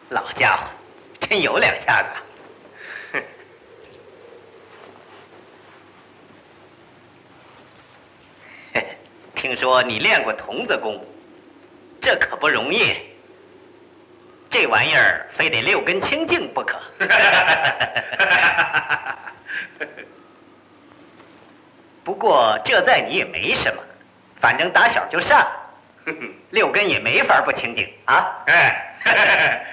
老家伙，真有两下子。听说你练过童子功，这可不容易。这玩意儿非得6根清净不可。不过这在你也没什么，反正打小就善，6根也没法不清净啊。 哎。